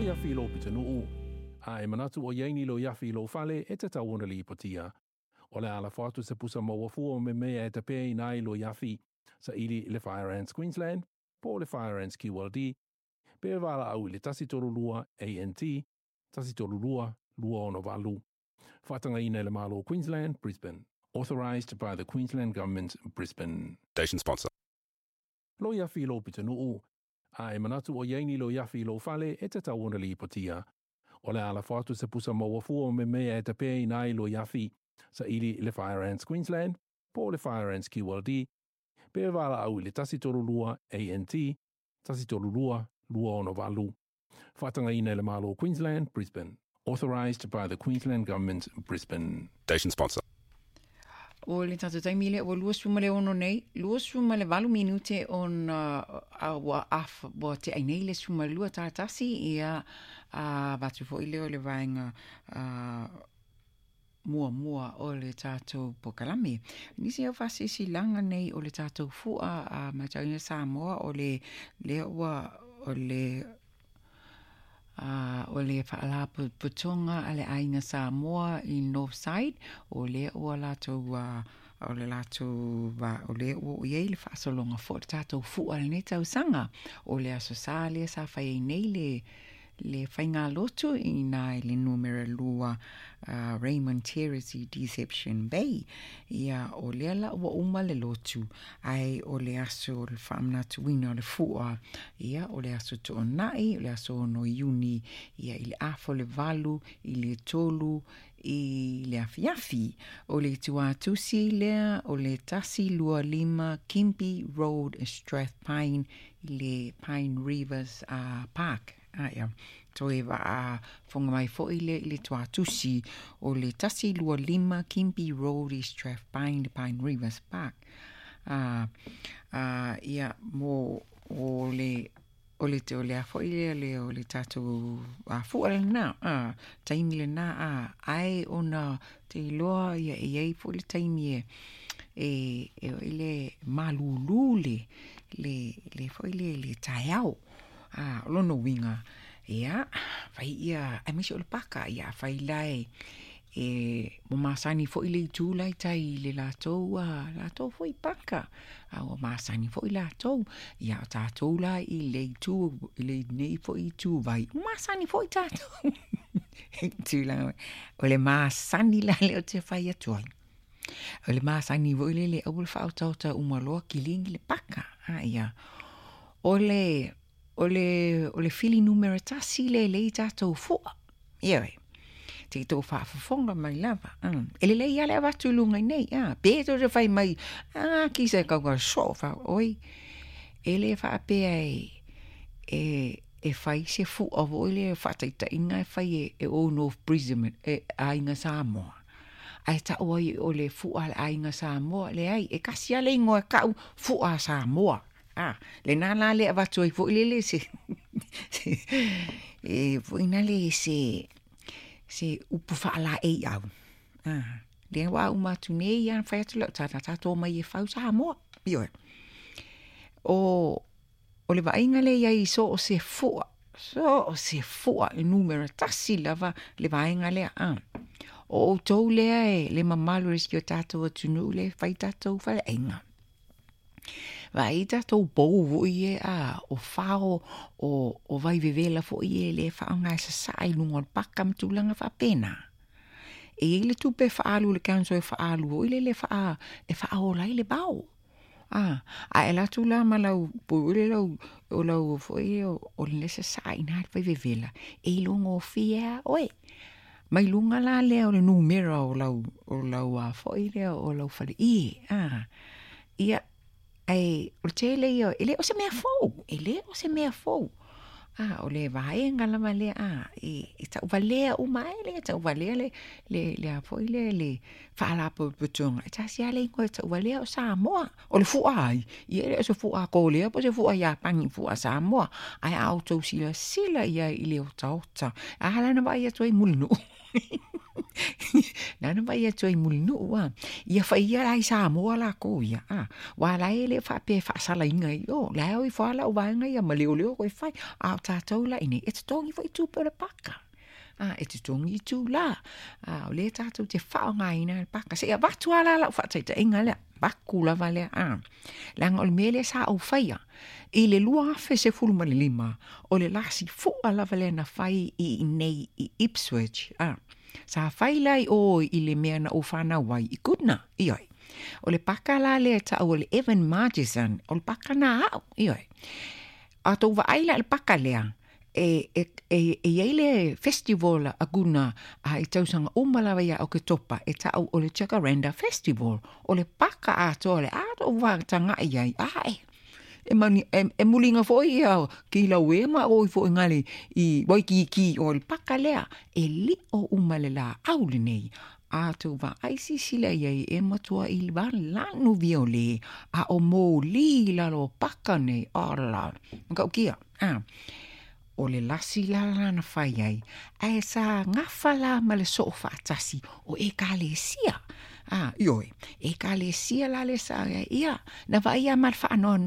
yafi lo pitanuu. Ai manatu o yaini lo yafi lo fale e te tauona li patia. O le ala fatu se pusa mawafua me mea e te pei nai lo yafi sa ili le Fire Ants Queensland, po le Fire Ants QLD, pe wala au le tasi torulua ANT, tasi torulua lua ono valu. Fatanga ina le malo Queensland, Brisbane. Authorised by the Queensland Government, Brisbane. Station sponsor. Lo yafi lo pitanuu. Ai manatu o yaini lo yafi lo fale e te tauona li patia. O le ala fatu se pusa mawafua me mea e te pei nai lo yafi sa ili le Fire Ants Queensland, po le Fire Ants QLD, pe wala au le tasi torulua ANT, tasi torulua lua ono valu. Fatanga ina le malo Queensland, Brisbane. Authorised by the Queensland Government, Brisbane. Station sponsor. O le tatu taimile o lua sumale ono nei, lua sumale valu minute on wa af bo te ainei le sumale lua tātasi ia vatu fo ile o le vaenga mua o le tātou pokalame. Nisi au fasisi langa nei o le tātou fua matauina Samoa o le o le whaala putonga ale ainga Samoa i Northside o le ua latou o le latou o le ua iei le whaasolonga fo le tātou fua le ne tau sanga o le aso sāle sa whai nei le whainga lotu i nai le numera lua Raymond Terrace i Deception Bay ia o le ala ua uma le lotu ai o le aso o le whaamna tuina o le fua ia o le aso to onai o le aso no iuni ia i le afo le valu i le tolu i le afiafi o le tuatusi lea o le tasi lua lima Kimby Road Strathpine i le Pine Rivers Park ia toe wa fonga mai fo le tuatusi o le tasi lua lima Kimby Road i Strathpine le Pine Rivers Park ia mo o le te o le afo le o le tatu fuale na taimi le na ai ona te loa ia iei fo le taimi e le malulule le fo le taiao lono winga ia vai ia ai misi o le paka ia vai lai mo masani fo ile tu lai tai le latou fo i paka o masani fo i latou ia tatou la i le tu le nei fo i tu vai masani fo i tatou tu la o le masani la le o te fai atu o le masani fo ile le o le fa tauta umaloa kilingi le paka ia o le fili numero tasi le tatou fo ia te tō whaafafonga mai lava. Ele lei ale awatu lunga nei. Pēto te whai mai. Ki se kaunga so oi. Ele whaapea e whai se fu avo ele whaataita inga e whai e o North Brisbane e ainga Samoa. Ai ta oi o le fu ale ainga Samoa le ai e kasi ale ingoa kau fu a Samoa. Le nana le awatu ai fu le se e fu ina le se upu whaala ei au. Le wa umatu nei an whai atu lau tātō mai e whau Samoa. Ioe. O le wainga le iai so o se fua. So o se fua e numera tasi lava le wainga le o tau lea le mamalu riski o tātou atunu le whai tātou whale einga. Vai tātou bou vui o whao o vai vevela fo i le whaonga sa sai lunga o pakam tūlanga whapena. E le tupe whaalu le kanso e whaalu o le wha e whaola i le bau. A e la tūla ma lau po le lau o lau fo i o le sa sai nā vai vevela. E lunga o fia oe. Mai lunga la le o le numera o lau fo i le o lau whale i. Ia ai o te le ele o se mea fou ele o se mea fou o le vai ngala le e ta valea o mai le ta valea le a foi le fala po putunga ta sia le ko ta valea o Samoa o le fuai i ele so fuai ko le po se fuai ya pangi fuai Samoa ai auto sila ia i le o ta hala na vai to i mulno Nana vai ia toi mulinu wa. Ia fa ia lai sa moa la ko ia. Wa la ele fa pe fa sala inga yo. La o fa la o va inga ia maleo ko fai. A tatou la ini. It's tongi foi tu per paka. It's tongi tu la. O le tatou te fa nga ina paka. Se ia batu ala la fa taita inga le. Baku la vale Lang ol mele sa o faia. I le lua fe se fulu malilima. O le lasi fu ala vale na fai I nei I Ipswich. Sa fai lai o I le mea na o whana wai I Goodna. Ioi. O le paka la le ta o le Evan Margeson. O le paka na au. Ioi. A tau wa aila le paka lea. E ele festival a guna I tausanga umalawa ia o ke topa e tau o le Jacaranda Festival o le paka a to le o wātanga iai e mulinga foi ia ki la wema o foi ngali I wai ki o le paka lea e li o umalela au le nei a to va aisi sila iai e matua I va lanu viole a o mo li la lo paka nei ala ngau kia o le lasi la na fai ai, ai sa ngafala ma le so fatasi o e kalesia. Ioi, e kalesia la le sa ia, na vai a mal fa no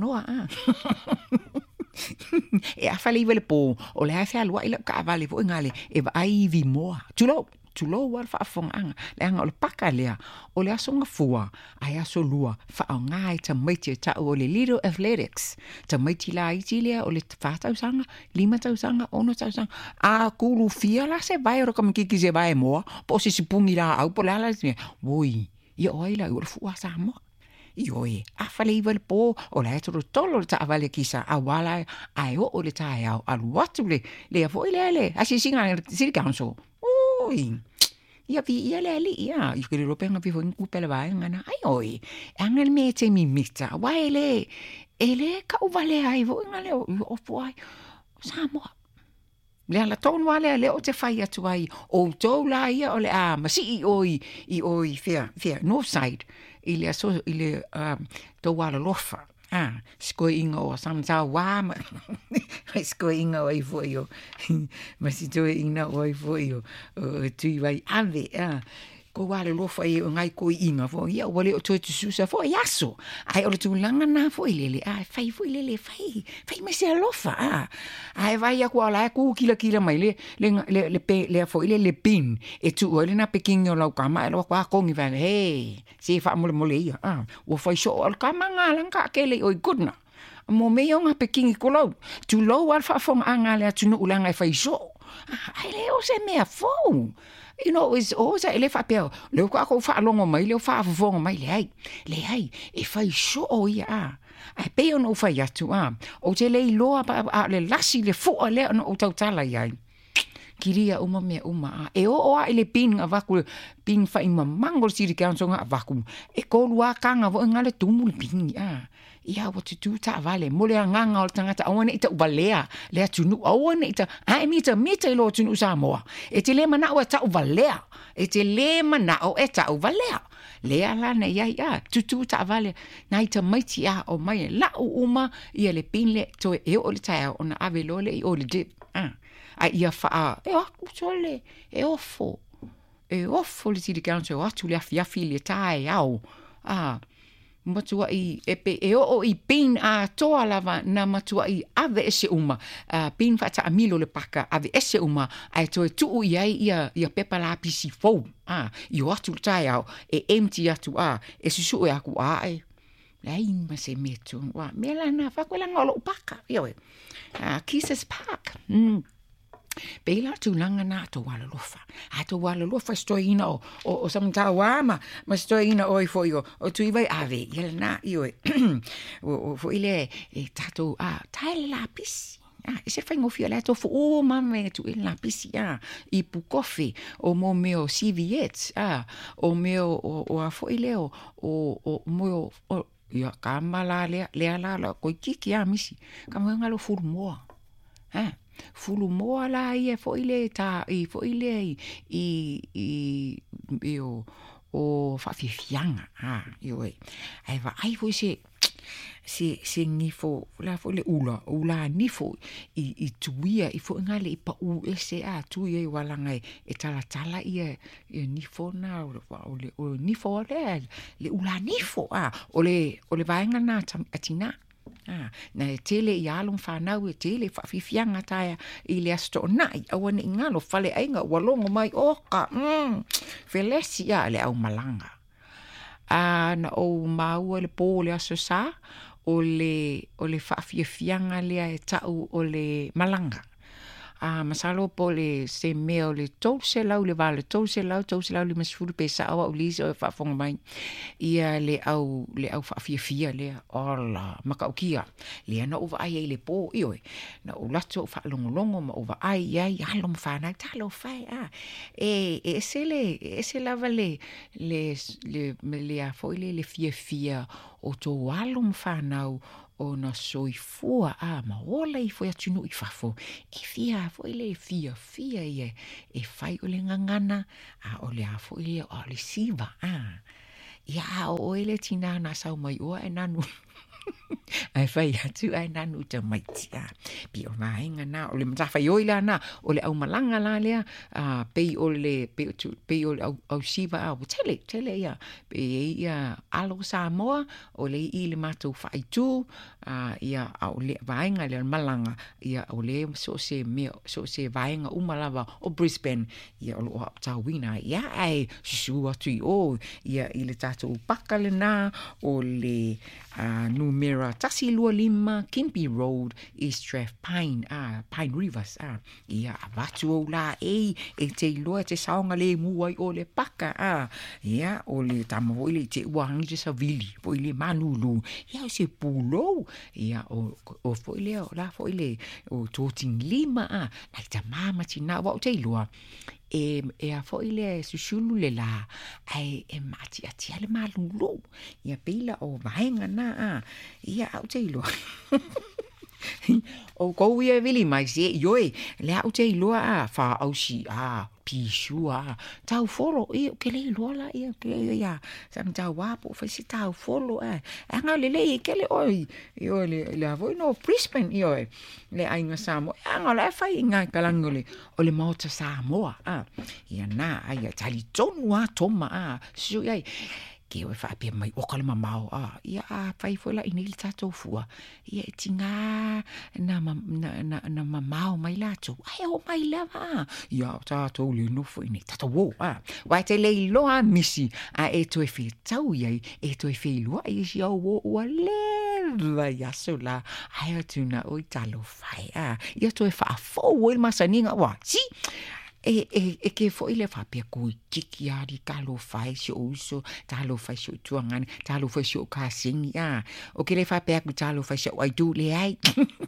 E a fali vele po, o le hafe alua ila ka vale vo ngale, e va ai vi moa. Tulo war fa fonga le anga o le paka lea o le aso ngafua ai aso lua fa ngai ta maiti ta o le Little Athletics ta maiti la iti lea o le fatau sanga 5 sanga 1 sanga a kulu fia la se vai ro kam kiki se vai moa po si pungi la au po la voi ia oi la o le fua sa mo Ioi, a fale vel po o la etro tolo ta vale kisa a wala ai o le tai au al watu le foi le asi singa si council oi ia vi ia le ia I kere ropenga vi foi kupele vai ngana ai oi angel me te mi mita waile ele ka o vale ai vo ngale o foi samo le ala ton wale le o te fai atu ai o to la ia o le ma si oi fair Northside ile aso ile to wala lofa skoi inga o samta wama skoi inga o I foi o ma si to inga o I foi o tu vai ave ko wale lofa I ngai ko inga fo ia wale o to susa fo yaso ai o tu langa na fo ile fai fo ile fai me se lofa ai vai ya ko ala ku kila mai le fo ile le pin e tu ole na pekingo lau kama lo kwa kongi va se fa mole ia o fai so al kama ngala ka kele o Goodna mo me nga pekingi ko lo tu lo al fa fo ngala tu no ulanga fai so ai le o se me fo You know, it's always ele fa peo. Le ko fa longo mai, le fa fongo mai le ai. E fai so o ia Ai peo no fa ya tu O te le loa le lasi le fo le no o tau tala ia. Kiria uma me uma e o ele pin avaku pin fa ima mangol siri kansonga avaku. E ko lua kanga vo ngale tumul pin ia what to do ta vale mole nganga o tangata awana ita ubalea le tunu awana ita ai mita lo tunu samoa e te le mana o ta ubalea e te le mana o eta ubalea le ala na ia tutu ta vale na ita maiti o mai la uma ia le pinle to e o le ta ona avelole o le dip ai ia fa e o sole e ofo le tiri kanso atu le afiafi le tai au matua I o I pin a toa lava na matua I ave ese uma pin fata amilo le paka ave ese uma ai toe tuu ia pepa la pisi fou I o atu tai au e empty atu e susu e aku ai lai ma se metu wa mela na fa kwela ngolo paka ioe Kisses Park Bela tu langa na to wala lofa. To wala lofa stoi ina o samta wama, ma stoi ina oi fo yo. O tu iwai ave, yel na ioe. O fo ile tato taile la pisi. E se fai ngofia le to fo o mame tu il la pisi I pukofi o mo meo CVets o meo o a fo ile o mo o ia kamala le ala ko kiki misi. Kamo ngalo fur moa. Fulu moa la ia fo ile fo ile o fa fianga ioe ai va ai fo se se ngifo la fo le ula nifo I tuia I fo ngale I pa u ese a tuia I walanga e tala ia nifo na o nifo le ula nifo o le vaenga na atina na tele I alum whanau tele whawhiwhianga taia I le asto nai awane ingalo whale ainga walongo mai oka felesi le au malanga na o maua le po le aso sa o le whawhiwhianga lea e tau o le malanga masalo po le se mea o le tause lau le vale tause lau le masfuru pe sa awa ulise o whafonga mai ia le au whawhiwhia lea ola makaukia lea na uva ai le po ioi na ulato whalongolongo ma uva ai halom whanau talo whai ese lava le a foile le fia o to halom whanau o na soifua ma ola I foi atunu I fafo fia foi le fia ia e fai o le ngangana o le a foi o le siva ia o ele tina na sau mai o e nanu ai fai atu ai nanu te maiti pi o vaenga na o le matafa i oila na o le au malanga la lea pei o le au siva o tele ia pe ia alo Samoa o le I le matou whaitu ia o le vaenga le malanga ia o le so se vaenga umalava o Brisbane ia o lo tawina ia ai su atu ia I le tatou pakale na o le numera tasi lua lima Kimby Road East Strath Pine Pine Rivers ia avatu o la e te loa te saonga le muai o le paka ia o le tamo le te wang te savili po le manulu ia se pulo ia o foile o la foile o toting lima na ta mama tina wa te loa e a foile susulu le la ai mati ati ale malulu ia pila o vaenga na ia au te loa o ko ia vili mai se yoi le au te loa fa au si pisua tau folo I ke le lola ia ke ia sam tau wapo fa si tau folo anga le ke le oi io le avo no Brisbane io le ainga Samoa anga le fai inga kalangole o le mota Samoa ia na ia tali tonu toma su ia ke o fa pe mai o kalma mau ia fai fola I le tatou fua ia tinga na mau mai lato ai o mai lava ia tatou le no foi ni tatou wa te le lo misi e to fi tau ia e to fi lo ai si o le vai asola ai tuna o talo fai ia to fa fo o masaninga wa si e ke foi le fa pe ko tiki ari talo fai si uso talo fai si tuangani talo fai si ka singa o ke le fa pe ko talo fai si ai du le ai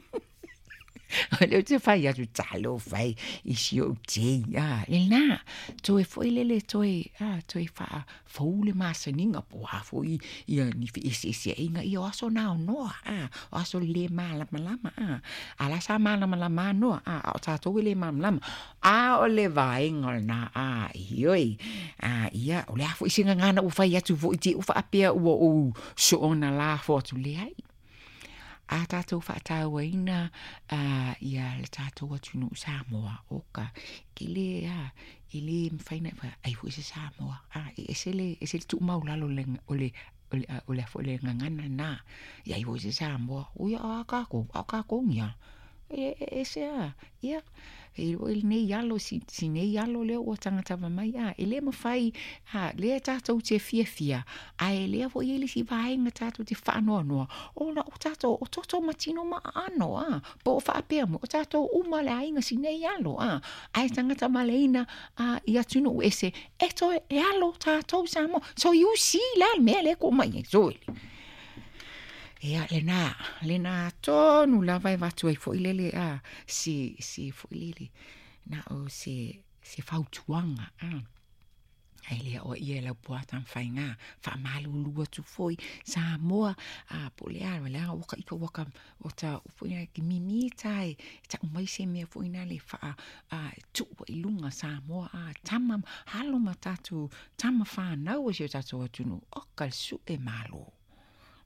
le te fai atu talo fai I si o te le na to e foi le to e fa foule masaninga po foi ia ni fi isi inga I aso na no aso le malama ala sa malama no o tato le malama o le vaenga na ioi ia o le afo isinga ngana u fai atu vo iti u fa apia o so ona la fo tu le ai tatou whaatau ina ia le tatou atunu Samoa oka kile ile mfaina ai fu se Samoa esele tu maulalo ole fole ngangana na ia i fu se Samoa uia akako ngia ese ia ele nei yalo si nei yalo le o tangata mai ele mo fai le tatou te fia ele vo ele si vai nga tatou te whano no ona o tatou o toto matino ma ano po fa pe mo tatou uma le ainga si nei yalo ai tangata maleina ia tunu ese eto yalo tatou samo so you see la mele ko mai so ia lena tonu la vai vatu ai fo ilele si fo ilele na o se fautuanga ai le o ia la puata fainga fa malu lua tu foi Samoa po le waka iko waka o ta foi ki mimi tai ta mai se me foi na le fa tu ilunga Samoa tama halo matatu tama fa na o se tatu tunu o kalsu e malo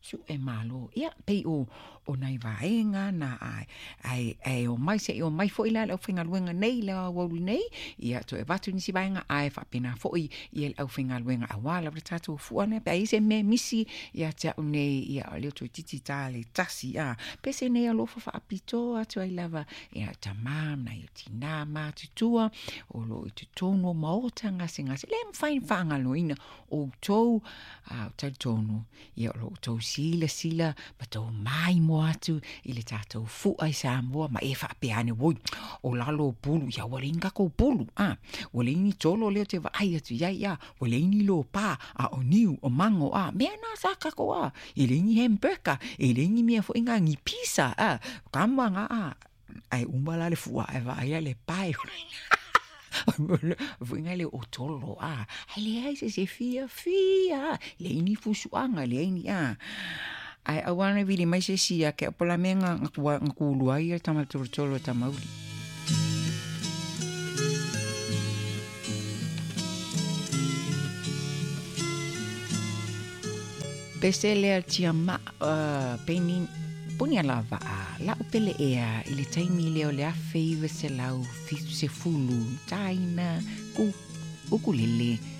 su e malo ia pei o nai vaenga na ai o mai se o mai foi la o finga luenga nei la o nei ia to e vatu ni si vaenga ai fa pena foi ia o finga luenga awala tatu fuane pe se me misi ia ta nei ia le to titi tale tasi a pese nei lo fa apito atu ai lava ia tamam na ia tina ma tutua o lo tu tono maota ngasi le mfain fanga loina o tou tonu ia lo tou sila pa tou mai mo atu i le tatou fu ai Samoa ma e fa peane woi o lalo pulu ia walinga ko pulu walini tolo leo te vai atu ia walini lo pa o niu o mango me na saka ko i le ni hamburger i le ni mea fo inga ngi pizza kamanga ai umbala le fu ai vai le pai Vinga le otolo ale ai se fia le ini fusuanga le ini ai awana vili mai se sia ke pola menga ngakulu ai tama tolo tamauli pesele tiama penin Punia lava la upele ea ili taimi leo le afeive se lau fitu se fulu taina ukulele